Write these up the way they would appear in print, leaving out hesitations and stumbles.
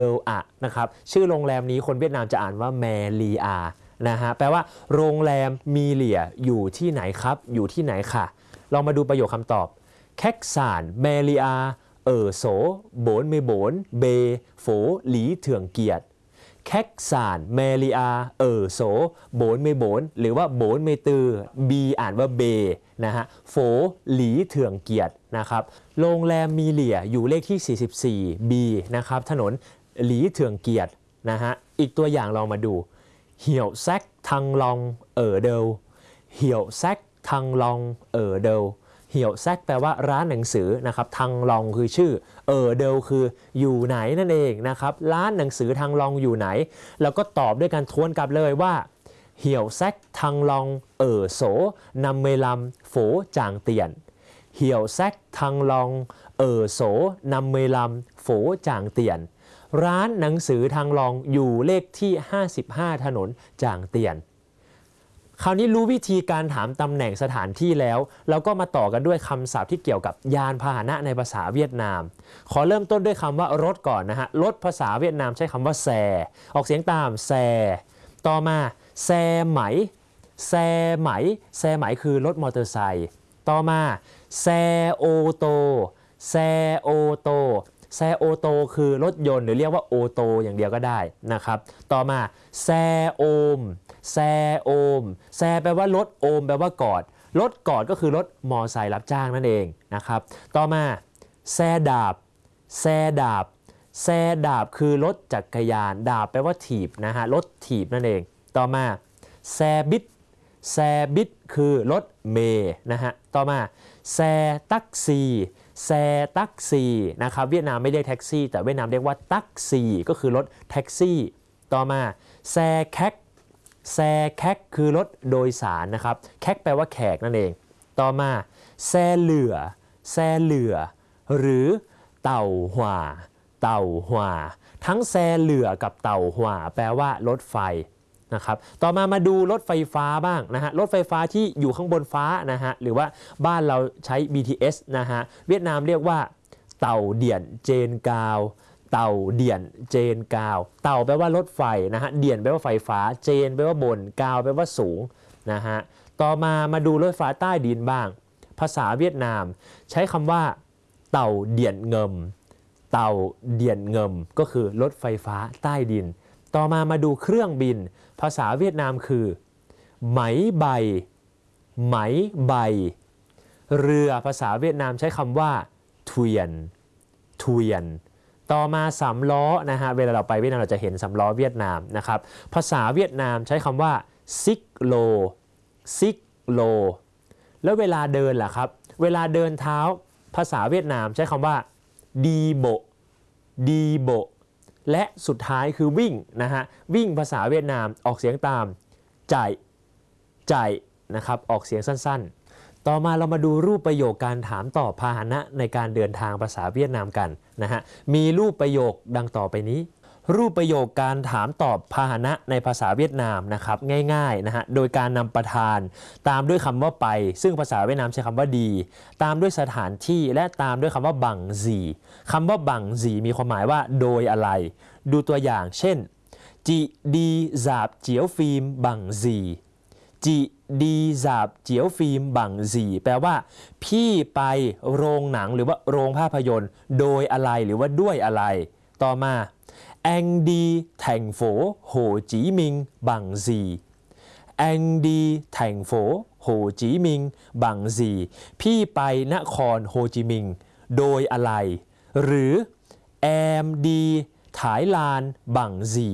เอลอะนะครับชื่อโรงแรมนี้คนเวียดนามจะอ่านว่าแมลีอานะฮะแปลว่าโรงแรมมีเหลี่ยอยู่ที่ไหนครับอยู่ที่ไหนค่ะลองมาดูประโยคคำตอบแคกซานแมลีอาโสโบนเมโบนเบโฝหลีเถื่องเกียรติแคกซานแมลีอาโสโบนเมโบนหรือว่าโบนเมตือบีอ่านว่าเบนะฮะโฝหลีเถื่องเกียรตินะครับโรงแรมมีเหลี่ยอยู่เลขที่44 B นะครับถนนหลีเถื่องเกียรตินะฮะอีกตัวอย่างลองมาดูเหี่ยวแซกทังลองเดลเหี่ยวแซกทังลองเดลเหี่ยวแซกแปลว่าร้านหนังสือนะครับทังลองคือชื่อเดลคืออยู่ไหนนั่นเองนะครับร้านหนังสือทังลองอยู่ไหนแล้วก็ตอบด้วยการทวนกลับเลยว่าเหี่ยวแซกทังลองโสนำเมลำโฝจางเตียนเหี่ยวแซกทังลองโสนำเมลำโฝจางเตียนร้านหนังสือทางลองอยู่เลขที่55ถนนจางเตียนคราวนี้รู้วิธีการถามตำแหน่งสถานที่แล้วเราก็มาต่อกันด้วยคำศัพท์ที่เกี่ยวกับยานพาหนะในภาษาเวียดนามขอเริ่มต้นด้วยคำว่ารถก่อนนะฮะรถภาษาเวียดนามใช้คำว่าแซออกเสียงตามแซต่อมาแซไหมแซไหมแซไหมคือรถมอเตอร์ไซค์ต่อมาแซโอโตแซโอโตแซโอโตคือรถยนต์หรือเรียกว่าโอโตอย่างเดียวก็ได้นะครับต่อมาแซโอมแซโอมแซแปลว่ารถโอมแปลว่ากอดรถกอดก็คือรถมอไซค์รับจ้างนั่นเองนะครับต่อมาแซดาบแซดาบแซดาบคือรถจักรยานดาบแปลว่าถีบนะฮะรถถีบนั่นเองต่อมาแซบิดแซบิดคือรถเมย์นะฮะต่อมาแซตักซีแซตักซีนะครับเวียดนามไม่เรียกแท็กซี่แต่เวียดนามเรียกว่าตักซีก็คือรถแท็กซี่ต่อมาแซแคกแซแคกคือรถโดยสารนะครับแคกแปลว่าแขกนั่นเองต่อมาแซเหลือแซเหลือหรือเต่าหว่าเต่าหว่าทั้งแซเหลือกับเต่าหว่าแปลว่ารถไฟนะครับต่อมาดูรถไฟฟ้าบ้างนะฮะรถไฟฟ้าที่อยู่ข้างบนฟ้านะฮะหรือว่าบ้านเราใช้ BTS นะฮะเวียดนามเรียกว่าเต่าเดี่ยนเจนกาวเต่าเดี่ยนเจนกาวเต่าแปลว่ารถไฟนะฮะเดี่ยนแปลว่าไฟฟ้าเจนแปลว่าบนกาวแปลว่าสูงนะฮะต่อมาดูรถไฟฟ้าใต้ดินบ้างภาษาเวียดนามใช้คำว่าเต่าเดี่ยนเงิมเต่าเดี่ยนเงิมก็คือรถไฟฟ้าใต้ดินต่อมาดูเครื่องบินภาษาเวียดนามคือไหมใบไหมใบเรือภาษาเวียดนามใช้คำว่าเทวียนเทวียนต่อมาสามล้อนะฮะเวลาเราไปเวียดนามเราจะเห็นสามล้อเวียดนามนะครับภาษาเวียดนามใช้คำว่าซิกโลซิกโลแล้วเวลาเดินล่ะครับเวลาเดินเท้าภาษาเวียดนามใช้คำว่าดีโบดีโบและสุดท้ายคือวิ่งนะฮะวิ่งภาษาเวียดนามออกเสียงตามจ่ายจ่ายนะครับออกเสียงสั้นๆต่อมาเรามาดูรูปประโยคการถามตอบพาหนะในการเดินทางภาษาเวียดนามกันนะฮะมีรูปประโยคดังต่อไปนี้รูปประโยคการถามตอบพาหนะในภาษาเวียดนามนะครับง่ายๆนะฮะโดยการนำประธานตามด้วยคำว่าไปซึ่งภาษาเวียดนามใช้คำว่าดีตามด้วยสถานที่และตามด้วยคำว่าบังซีคำว่าบังซีมีความหมายว่าโดยอะไรดูตัวอย่างเช่นจีดีจาบเจียวฟิล์มบังซีจีดีจาบเจียวฟิล์มบังซีแปลว่าพี่ไปโรงหนังหรือว่าโรงภาพยนตร์โดยอะไรหรือว่าด้วยอะไรต่อมาAnh đi thành phố Hồ Chí Minh bằng gì? Anh đi thành phố Hồ Chí Minh bằng gì? พี่ไปนครโฮจิมินห์โดยอะไรหรือ Em đi Thái Lan bằng gì?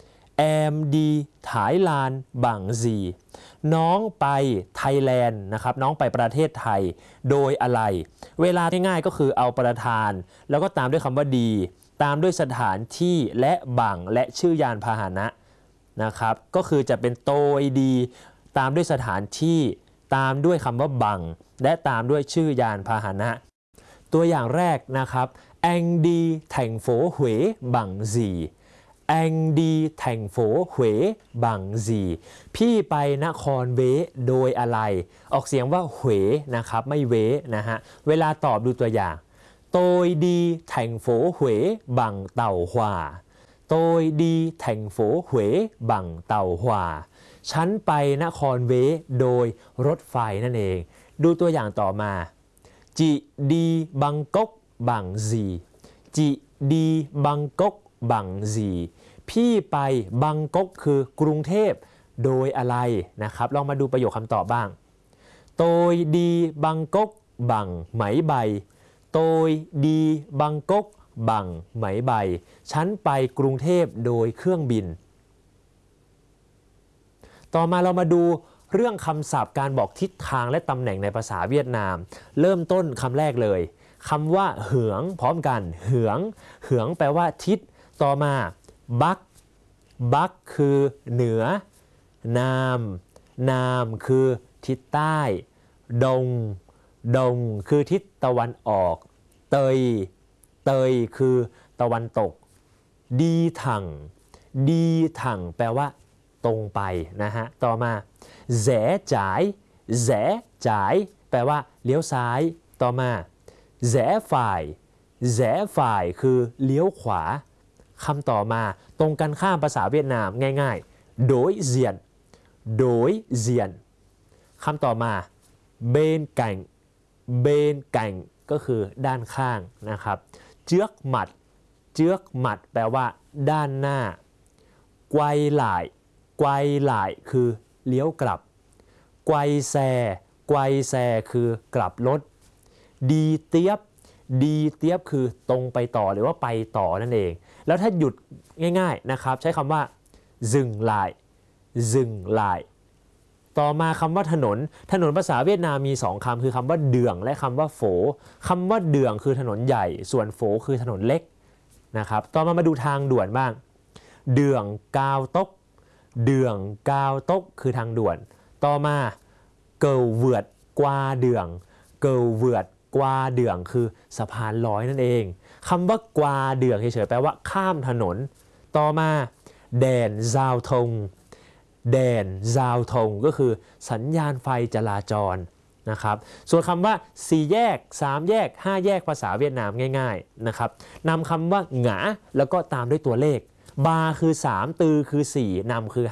Em đi Thái Lan bằng gì? น้องไปไทยแลนด์นะครับน้องไปประเทศไทยโดยอะไรเวลาง่ายๆก็คือเอาประธานแล้วก็ตามด้วยคำว่าดีตามด้วยสถานที่และบังและชื่อยานพาหนะนะครับก็คือจะเป็นโตยดีตามด้วยสถานที่ตามด้วยคำว่าบังและตามด้วยชื่อยานพาหนะตัวอย่างแรกนะครับ Anh đi thành phố Huế bằng gì Anh đi thành phố Huế bằng gì พี่ไปนครเวโดยอะไรออกเสียงว่าเหวนะครับไม่เวนะฮะเวลาตอบดูตัวอย่างTôi đi thành phố Huế bằng tàu hỏa tôi đi thành phố Huế bằng tàu hỏaฉันไปนครเวโดยรถไฟนั่นเองดูตัวอย่างต่อมา chị đi Bangkok bằng gì chị đi Bangkok bằng gì พี่ไปบังกกคือกรุงเทพโดยอะไรนะครับลองมาดูประโยคคำตอบบ้าง tôi đi Bangkok bằng máy bay tôi đi Bangkok bằng máy bay ฉันไปกรุงเทพโดยเครื่องบินต่อมาเรามาดูเรื่องคำศัพท์การบอกทิศทางและตำแหน่งในภาษาเวียดนามเริ่มต้นคำแรกเลยคำว่าเหืองพร้อมกันเหืองเหืองแปลว่าทิศต่อมาบักบักคือเหนือนามนามคือทิศใต้ดงดงคือทิศตะวันออกเตยเตยคือตะวันตกดีถังดีถังแปลว่าตรงไปนะฮะต่อมาแหย่จ่ายแหย่จ่ายแปลว่าเลี้ยวซ้ายต่อมาแหย่ฝ่ายแหย่ฝ่ายคือเลี้ยวขวาคำต่อมาตรงกันข้ามภาษาเวียดนามง่ายๆโดยเซียนโดยเซียนคำต่อมาเบนไก่เบนไก่ก็คือด้านข้างนะครับเจือกหมัดเจือกหมัดแปลว่าด้านหน้าไกวหลายไกวหลายคือเลี้ยวกลับไกวแซไกวแซคือกลับรถดีเตียบดีเตียบคือตรงไปต่อหรือว่าไปต่อนั่นเองแล้วถ้าหยุดง่ายๆนะครับใช้คำว่าซึงหลายซึงหลายต่อมาคำว่าถนนถนนภาษาเวียดนามมี2คำคือคำว่าเดืองและคำว่าโฝคำว่าเดืองคือถนนใหญ่ส่วนโฝคือถนนเล็กนะครับต่อมาดูทางด่วนบ้างเดืองกาวตกเดืองกาวตกคือทางด่วนต่อมาเกลเวิร์ดกวาเดืองเกลเวิร์ดกวาเดืองคือสะพานลอยนั่นเองคำว่ากวาเดืองเฉยๆแปลว่าข้ามถนนต่อมาแดนซาวทงแดนซาวทงก็คือสัญญาณไฟจราจรนะครับส่วนคำว่า4แยก3แยก5แยกภาษาเวียดนามง่ายๆนะครับนำคำว่าหงาแล้วก็ตามด้วยตัวเลขบาคือ3ตือคือ4นำคือ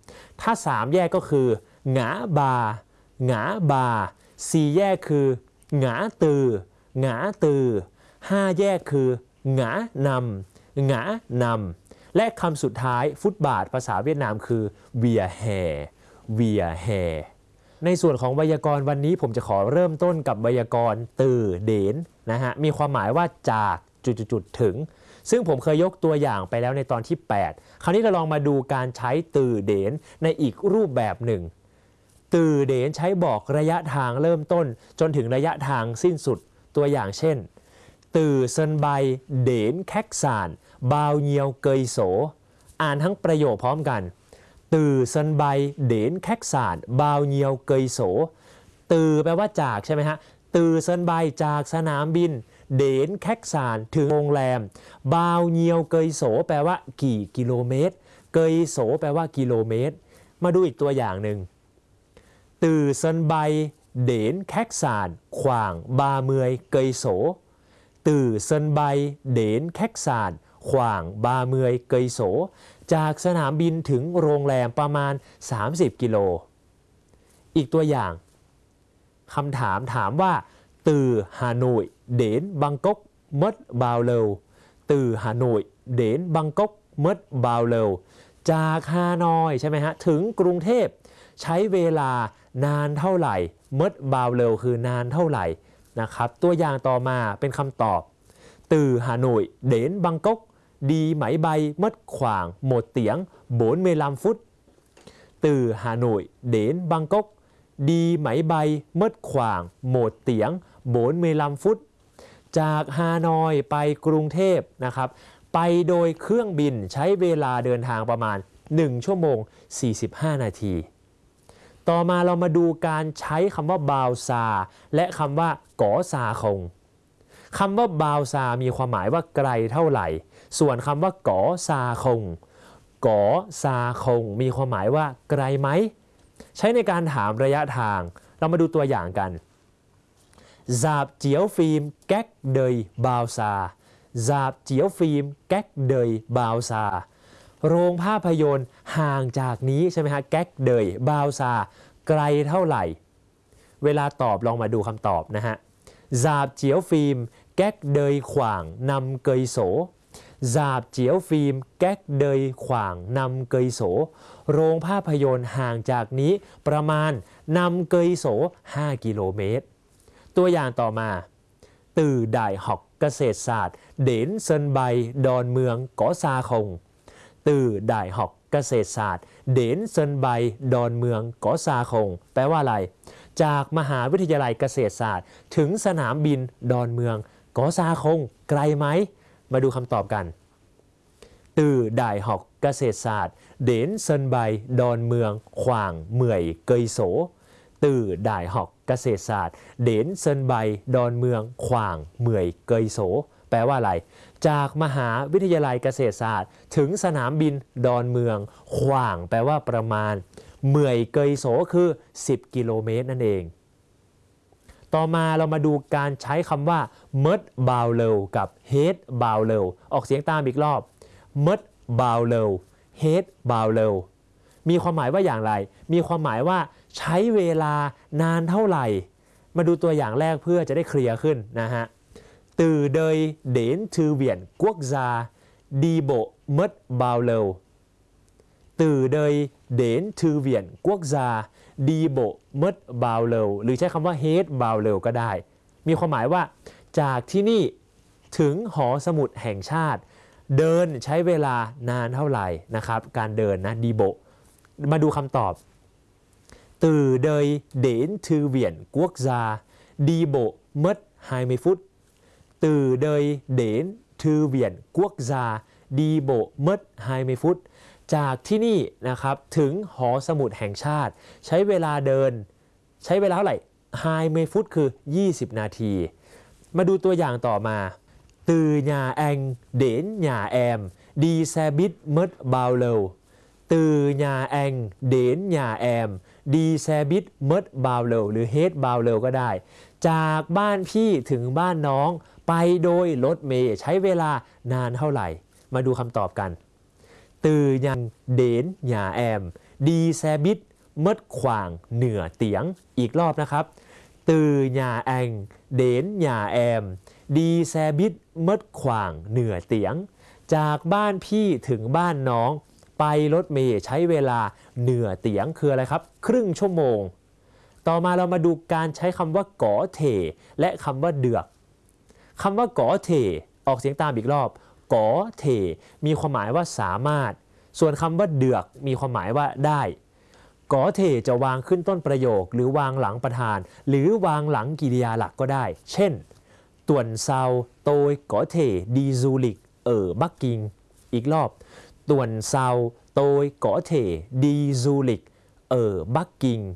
5ถ้า3แยกก็คือหงาบาหงาบา4แยกคือหงาตือหงาตือ5แยกคือหงานำหงานำและคำสุดท้ายฟุตบาทภาษาเวียดนามคือเวียแฮเวียแฮในส่วนของไวยากรณ์วันนี้ผมจะขอเริ่มต้นกับไวยากรณ์ตือเดนนะฮะมีความหมายว่าจากจุดๆถึงซึ่งผมเคยยกตัวอย่างไปแล้วในตอนที่8คราวนี้เราลองมาดูการใช้ตือเดนในอีกรูปแบบหนึ่งตือเดนใช้บอกระยะทางเริ่มต้นจนถึงระยะทางสิ้นสุดตัวอย่างเช่นตือเซินไบเดนแคกซานบาวเยียวเกยโสอ่านทั้งประโยคพร้อมกันตือเซินไบเดนแคกซานบาวเยียวเกยโสตือแปลว่าจากใช่ไหมฮะตือเซินไบจากสนามบินเดนแคกซานถึงโรงแรมบาวเยียวเกยโสแปลว่ากี่กิโลเมตรเกยโสแปลว่ากิโลเมตรมาดูอีกตัวอย่างหนึ่งตือเซินไบเดนแคกซานขวางบาเมยเกยโสตือเซินไบเดนแคกซานขวางบาเมยเกยโสจากสนามบินถึงโรงแรมประมาณ30กิโลอีกตัวอย่างคำถามว่าtừ Hà Nội đến Bangkok mất bao lâu từ Hà Nội đến Bangkok mất bao lâuจากฮานอยใช่ไหมฮะถึงกรุงเทพใช้เวลานานเท่าไหร่mất bao lâuคือนานเท่าไหร่นะครับตัวอย่างต่อมาเป็นคำตอบtừ Hà Nội đến Bangkok đi máy bay mất khoảng 1 tiếng 45 phút từ Hà Nội đến Bangkok đi máy bay mất khoảng 1 tiếng 45 phút จากฮานอยไปกรุงเทพนะครับไปโดยเครื่องบินใช้เวลาเดินทางประมาณ1ชั่วโมง45นาทีต่อมาเรามาดูการใช้คำว่าบาวซาและคำว่าก๋อซาคงคำว่าบาวซามีความหมายว่าไกลเท่าไหร่ส่วนคำว่าก๋อซาคงก๋อซาคงมีความหมายว่าไกลไหมใช้ในการถามระยะทางเรามาดูตัวอย่างกันDạp chiếu phim cách đời bao xa Dạp chiếu phim cách đời bao xa โรงภาพยนตร์ห่างจากนี้ใช่ไหมฮะแก๊กเดยบาวซาไกลเท่าไหร่เวลาตอบลองมาดูคำตอบนะฮะซาบเจียวฟิล์มแก๊กเดยขวางนำเกยโสซาบเจียวฟิล์มแก๊กเดยขวางนำเกยโสโรงภาพยนตร์ห่างจากนี้ประมาณนำเกยโส5 กิโลเมตรตัวอย่างต่อมาตื่อด่ายหอกเกษตรศาสตร์เดนเซินไบดอนเมืองกอซาคงตื่อด่ายหอกเกษตรศาสตร์เดนเซินไบดอนเมืองกอซาคงแปลว่าอะไรจากมหาวิทยาลัยเกษตรศาสตร์ถึงสนามบินดอนเมืองกอซาคงไกลไหมมาดูคำตอบกันตื่อด่ายหอกเกษตรศาสตร์เดนเซินไบดอนเมืองขวางเหมื่อยเกยโสตื่อด่ายหอกเกษตรศาสตร์เดนเซินไบดอนเมืองขวางเหมื่อยเกยโสแปลว่าอะไรจากมหาวิทยาลัยเกษตรศาสตร์ถึงสนามบินดอนเมืองขวางแปลว่าประมาณเหมื่อยเกยโสคือ10 กิโลเมตรนั่นเองต่อมาเรามาดูการใช้คำว่าเมิดบาวเลวกับเฮดบาวเลวออกเสียงตามอีกรอบเมิดบาวเลวเฮดบาวเลวมีความหมายว่าอย่างไรมีความหมายว่าใช้เวลานานเท่าไหร่มาดูตัวอย่างแรกเพื่อจะได้เคลียร์ขึ้นนะฮะtừ đời đến thư viện quốc gia đi bộ mất bao lâu từ đời đến thư viện quốc gia đi bộ mất bao lâu หรือใช้คำว่า hết bao lâu ก็ได้มีความหมายว่าจากที่นี่ถึงหอสมุดแห่งชาติเดินใช้เวลานานเท่าไหร่นะครับการเดินนะดีโบมาดูคำตอบtừ đời đến thư viện quốc gia đi bộ mất 20 phút từ đời đến thư viện quốc gia đi bộ mất 20 phút จากที่นี่นะครับถึงหอสมุดแห่งชาติใช้เวลาเดินใช้เวลาเท่าไหร่20 phút คือ20 นาทีมาดูตัวอย่างต่อมา từ nhà anh đến nhà em đi xe buýt mất bao lâu từ nhà anh đến nhà em đi xe buýt mất bao lâu หรือ hết bao lâu ก็ได้จากบ้านพี่ถึงบ้านน้องไปโดยรถเมล์ใช้เวลานานเท่าไหร่มาดูคำตอบกัน từ nhà đến nhà em đi xe buýt mất khoảng nửa tiếng อีกรอบนะครับ từ nhà anh đến nhà em đi xe buýt mất khoảng nửa tiếng จากบ้านพี่ถึงบ้านน้องไปรถเมล์ใช้เวลาเหนือเตียงคืออะไรครับครึ่งชั่วโมงต่อมาเรามาดูการใช้คำว่าก๋อเถและคำว่าเดือกคำว่าก๋อเถออกเสียงตามอีกรอบก๋อเถมีความหมายว่าสามารถส่วนคำว่าเดือกมีความหมายว่าได้ก๋อเถจะวางขึ้นต้นประโยคหรือวางหลังประธานหรือวางหลังกริยาหลักก็ได้เช่นต่วนเซาโตยก๋อเถดีซูลิกบักกิงอีกรอบต่วนเซาtôi có thể đi du lịch ở Bắc Kinh.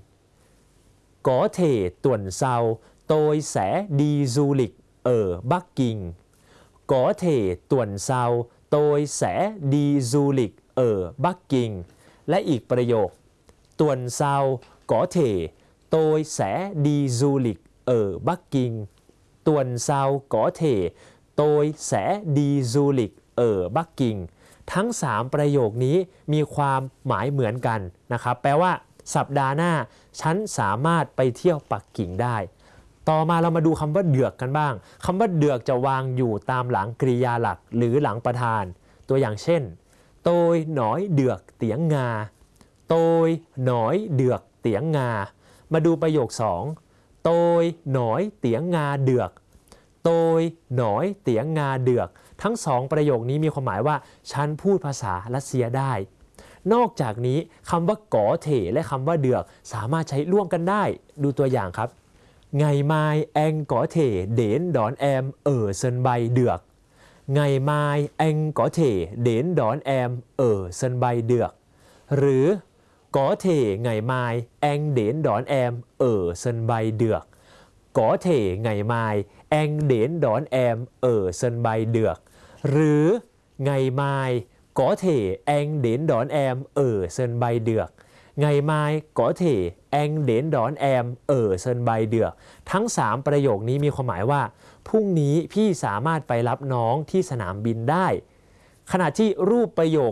Có thể tuần sau tôi sẽ đi du lịch ở Bắc Kinh. Có thể tuần sau tôi sẽ đi du lịch ở Bắc Kinh. และอีกประโยค tuần sau có thể tôi sẽ đi du lịch ở Bắc Kinh. Tuần sau có thể tôi sẽ đi du lịch ở Bắc Kinh. ทั้ง3ประโยคนี้มีความหมายเหมือนกันนะครับแปลว่าสัปดาห์หน้าฉันสามารถไปเที่ยวปักกิ่งได้ต่อมาเรามาดูคำว่าเดือกกันบ้างคำว่าเดือกจะวางอยู่ตามหลังกริยาหลักหรือหลังประธานตัวอย่างเช่นโตยหนอยเดือกเตียงงาโตยหนอยเดือกเตียงงามาดูประโยค2โตยหนอยเตียงงาเดือกโตยหนอยเตียงงาเดือกทั้ง2ประโยคนี้มีความหมายว่าฉันพูดภาษารัสเซียได้นอกจากนี้คำว่าก๋อเถและคำว่าเดือกสามารถใช้ร่วมกันได้ดูตัวอย่างครับNgày mai anh có thể đến đón em ở sân bay được. Ngày mai anh có thể đến đón em ở sân bay được. หรือ có thể ngày mai anh đến đón em ở sân bay được. Có thể ngày mai anh đến đón em ở sân bay được. หรือ ngày mai có thể anh đến đón em ở sân bay được. Ngày mai có thể anh đến đón em ở sân bay được ทั้ง3ประโยคนี้มีความหมายว่าพรุ่งนี้พี่สามารถไปรับน้องที่สนามบินได้ขณะที่รูปประโยค